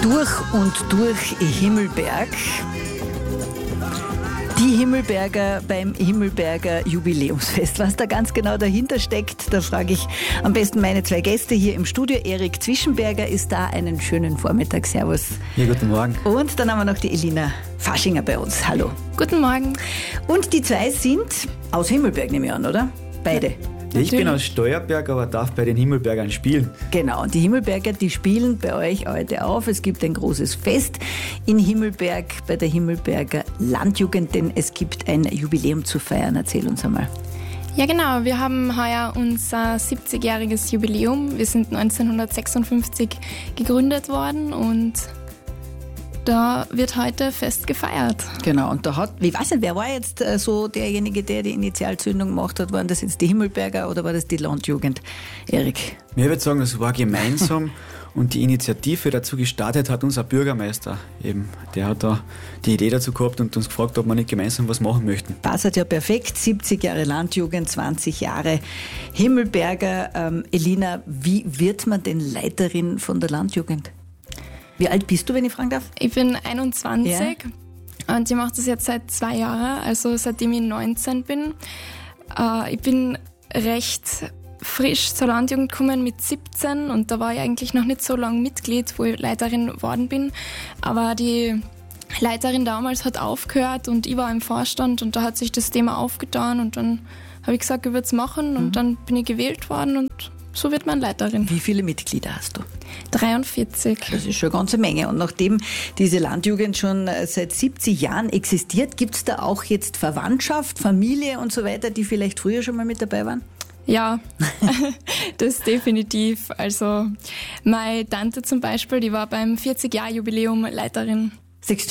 Durch und durch Himmelberg. Die Himmelberger beim Himmelberger Jubiläumsfest. Was da ganz genau dahinter steckt, da frage ich am besten meine zwei Gäste hier im Studio. Erik Zwischenberger ist da. Einen schönen Vormittag. Servus. Ja, guten Morgen. Und dann haben wir noch die Elina Faschinger bei uns. Hallo. Guten Morgen. Und die zwei sind aus Himmelberg, nehme ich an, oder? Beide. Ja, ich bin aus Steuerberg, aber darf bei den Himmelbergern spielen. Genau, und die Himmelberger, die spielen bei euch heute auf. Es gibt ein großes Fest in Himmelberg bei der Himmelberger Landjugend, denn es gibt ein Jubiläum zu feiern. Erzähl uns einmal. Ja genau, wir haben heuer unser 70-jähriges Jubiläum. Wir sind 1956 gegründet worden und da wird heute Fest gefeiert. Genau, und da ich weiß nicht, wer war jetzt so derjenige, der die Initialzündung gemacht hat? Waren das jetzt die Himmelberger oder war das die Landjugend? Erik? Ich würde sagen, es war gemeinsam und die Initiative dazu gestartet hat unser Bürgermeister eben. Der hat da die Idee dazu gehabt und uns gefragt, ob wir nicht gemeinsam was machen möchten. Passt ja perfekt, 70 Jahre Landjugend, 20 Jahre Himmelberger. Elina, wie wird man denn Leiterin von der Landjugend? Wie alt bist du, wenn ich fragen darf? Ich bin 21 und ich mache das jetzt seit 2 Jahren, also seitdem ich 19 bin. Ich bin recht frisch zur Landjugend gekommen mit 17 und da war ich eigentlich noch nicht so lange Mitglied, wo ich Leiterin geworden bin. Aber die Leiterin damals hat aufgehört und ich war im Vorstand und da hat sich das Thema aufgetan und dann habe ich gesagt, ich würde es machen und dann bin ich gewählt worden und so wird man Leiterin. Wie viele Mitglieder hast du? 43. Das ist schon eine ganze Menge. Und nachdem diese Landjugend schon seit 70 Jahren existiert, gibt es da auch jetzt Verwandtschaft, Familie und so weiter, die vielleicht früher schon mal mit dabei waren? Ja, das definitiv. Also meine Tante zum Beispiel, die war beim 40-Jahr-Jubiläum Leiterin.